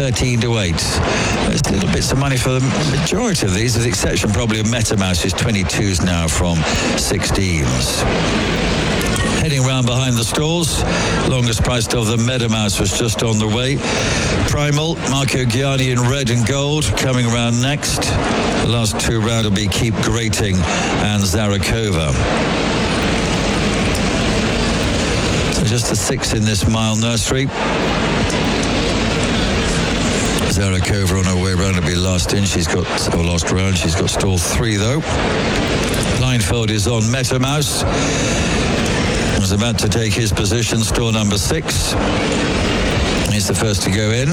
13 to 8. There's little bits of money for the majority of these, with the exception probably of MetaMouse, who's 22s now from 16s. Heading round behind the stalls, longest priced of the MetaMouse was just on the way. Primal, Marco Gianni in red and gold, coming around next. The last two round will be Keep Grating and Zarakova. So just a 6 in this mile nursery. Zarakova on her way round to be last in. Last round. She's got stall 3 though. Blindfold is on MetaMouse. Was about to take his position, stall number 6. He's the first to go in.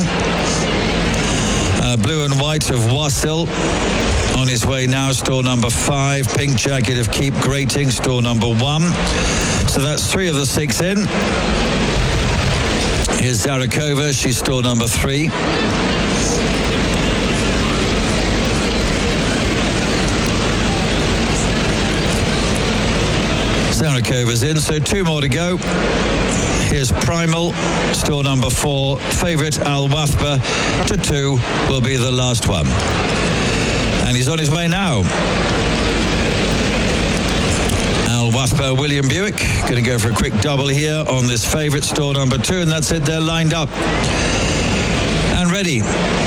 Blue and White of Wasil on his way now, stall number 5. Pink Jacket of Keep Grating, stall number 1. So that's 3 of the 6 in. Here's Zarakova, she's stall number 3. Zarakova's in, so 2 more to go. Here's Primal, stall number 4. Favourite Al Wathba to 2 will be the last one. And he's on his way now. Al Wathba, William Buick, going to go for a quick double here on this favourite, stall number 2, and that's it, they're lined up. And ready.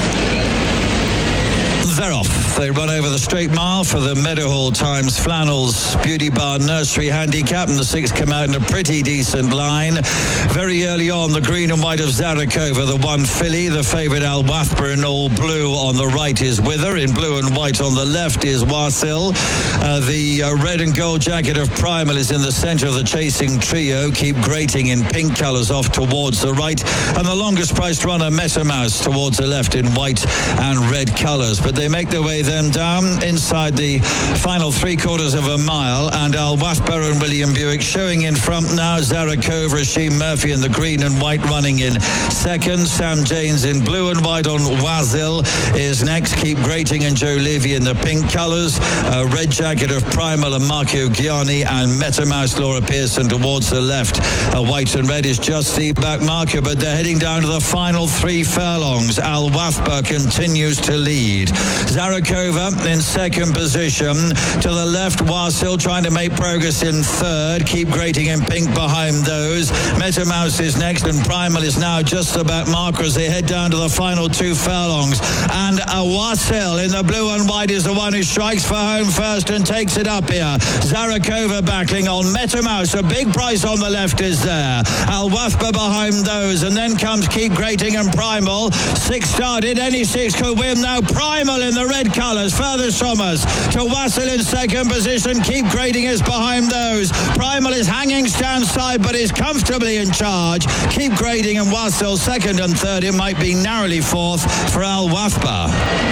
They're off. They run over the straight mile for the Meadowhall Times Flannels Beauty Bar Nursery Handicap, and the 6 come out in a pretty decent line. Very early on, the green and white of Zarakova, the 1 filly. The favourite Al Wathba in all blue on the right is with her. In blue and white on the left is Wasil. The red and gold jacket of Primal is in the centre of the chasing trio. Keep Grating in pink colours off towards the right. And the longest priced runner, MetaMouse, towards the left in white and red colours. But they make their way then down inside the final 3/4 of a mile, and Al Wathba and William Buick showing in front now. Zarakova, Rasheem Murphy in the green and white running in second. Sam Janes in blue and white on Wasil is next. Keep Grating and Joe Levy in the pink colours. Red jacket of Primal and Marco Gianni, and MetaMouse Laura Pearson towards the left. White and red is just the back marker, but they're heading down to the final 3 furlongs. Al Wathba continues to lead. Zarakova in second position. To the left, Wasil trying to make progress in third. Keep Grating in pink behind those. MetaMouse is next, and Primal is now just about marker as they head down to the final 2 furlongs. And Wasil in the blue and white is the one who strikes for home first and takes it up here. Zarakova battling on MetaMouse. A big price on the left is there. Al Wathba behind those, and then comes Keep Grating and Primal. 6 started, any 6 could win now. Primal in the red colours, furthest from us to Wasil in second position. Keep Grating is behind those. Primal is hanging stand side, but is comfortably in charge. Keep Grating and Wasil second and third. It might be narrowly fourth for Al Wathba.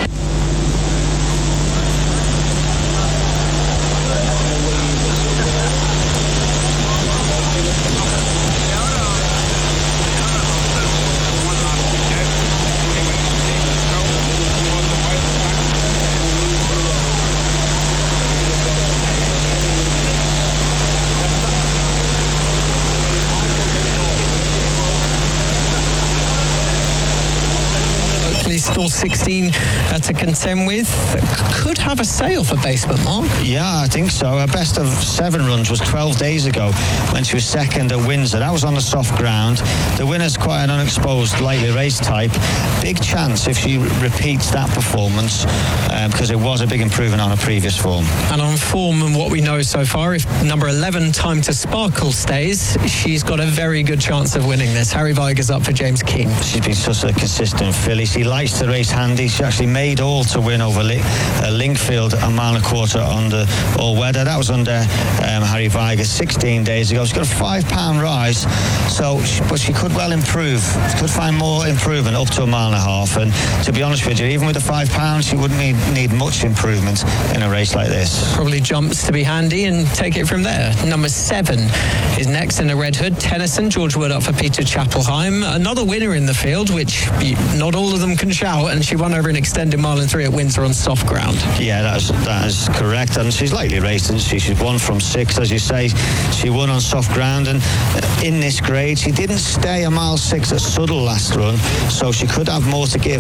Stall 16 to contend with. Could have a sale for Basement, Mark. Yeah, I think so. Her best of 7 runs was 12 days ago when she was second at Windsor. That was on the soft ground. The winner's quite an unexposed, lightly raced type. Big chance if she repeats that performance, because it was a big improvement on her previous form. And on form and what we know so far, if number 11 Time to Sparkle stays, she's got a very good chance of winning this. Harry Viger's up for James Keane. She's been such a consistent filly. She likes to race handy. She actually made all to win over Linkfield a mile and a quarter on the all-weather. That was under Harry Viger 16 days ago. She's got a £5 rise, but she could well improve. She could find more improvement up to a mile and a half. And to be honest with you, even with the £5, she wouldn't need much improvement in a race like this. Probably jumps to be handy and take it from there. Number 7 is next in the red hood. Tennyson, George Wood up for Peter Chapelheim. Another winner in the field, which not all of them can shout, and she won over an extended mile and 3 at Windsor on soft ground. Yeah, that is correct, and she's lightly raced, and she's won from 6, as you say. She won on soft ground, and in this grade she didn't stay a mile 6 at Suddle last run, so she could have more to give